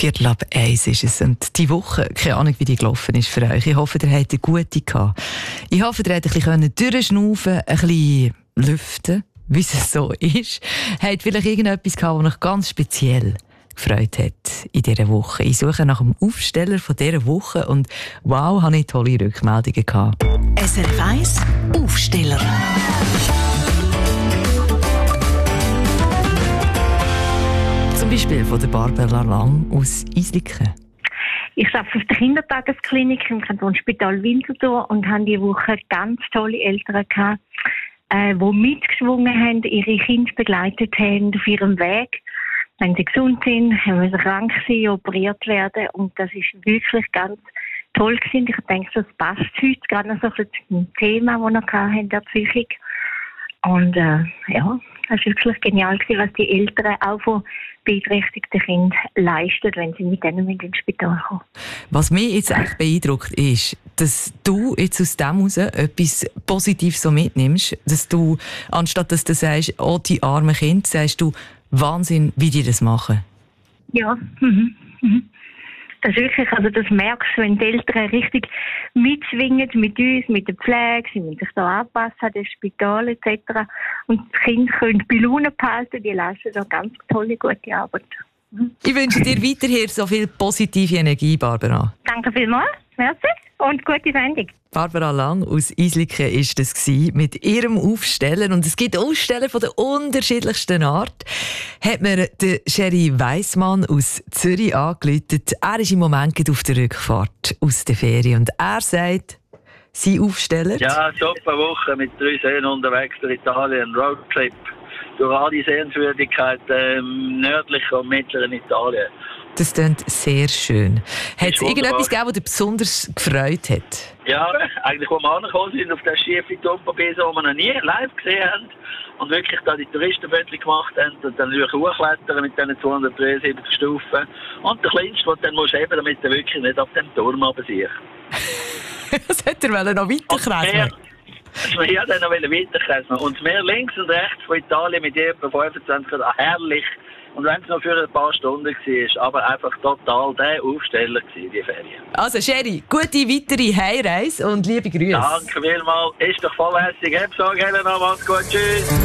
12:45 ist es. Und die Woche, keine Ahnung, wie die gelaufen ist für euch. Ich hoffe, ihr habt eine gute gehabt. Ich hoffe, ihr habt ein bisschen durchschnaufen, ein bisschen lüften, wie es so ist. Habt vielleicht irgendetwas gehabt, das euch ganz speziell gefreut hat in dieser Woche. Ich suche nach dem Aufsteller von dieser Woche und wow, habe ich tolle Rückmeldungen gehabt. SRF 1 Aufsteller. Zum Beispiel von der Barbara Lang aus Isliken. Ich arbeite auf der Kindertagesklinik im Kantonsspital Winterthur und habe diese Woche ganz tolle Eltern gehabt, die mitgeschwungen haben, ihre Kinder begleitet haben auf ihrem Weg. Wenn sie gesund sind, haben sie krank sein, operiert werden. Und das ist wirklich ganz toll gewesen. Ich denke, das passt heute gerade noch so zum Thema, das wir hatten, der Psychik. Und ja, das war wirklich genial gewesen, was die Eltern auch von beeinträchtigten Kindern leisten, wenn sie mit denen ins Spital kommen. Was mich jetzt echt beeindruckt ist, dass du jetzt aus dem heraus etwas Positives so mitnimmst, dass du, anstatt dass du sagst, oh, die armen Kinder, sagst du, Wahnsinn, wie die das machen. Ja, das ist wirklich, also das merkst du, wenn die Eltern richtig mitschwingen mit uns, mit der Pflege, sie müssen sich da anpassen an das Spital etc. Und die Kinder können bei Laune behalten, die leisten da ganz tolle, gute Arbeit. Ich wünsche dir weiterhin so viel positive Energie, Barbara. Danke vielmals, merci und gute Sendung. Barbara Lang aus Isliken war das mit ihrem Aufsteller. Und es gibt Aussteller von der unterschiedlichsten Art. Hat mir der Sherry Weissmann aus Zürich angerufen. Er ist im Moment auf der Rückfahrt aus der Ferien. Und er sagt, sein Aufsteller... Ja, super Woche mit 3 Seen unterwegs durch Italien. Roadtrip durch alle Sehenswürdigkeiten im nördlichen und mittleren Italien. Das klingt sehr schön. Hat es irgendetwas gegeben, das dich besonders gefreut hat? Ja, eigentlich, wo wir angekommen sind, auf der schiefen Tumperbese, die wir noch nie live gesehen haben und wirklich da die Touristenfotos gemacht haben und dann natürlich hochklettern mit diesen 273 Stufen. Und der Kleinste, den du dann musst heben, damit er wirklich nicht auf dem Turm runtersiehst. Was hätte er noch weiterkreisen? Ich wollte noch weiterkreisen. Und das Meer links und rechts von Italien mit etwa 25 Grad, herrlich. Und wenn es noch für ein paar Stunden war, aber einfach total der Aufsteller gewesen, die Ferien. Also Sherry, gute weitere Heimreise und liebe Grüße. Danke vielmals. Ist doch vollhässig. Hab so gerne noch. Mach's gut. Tschüss.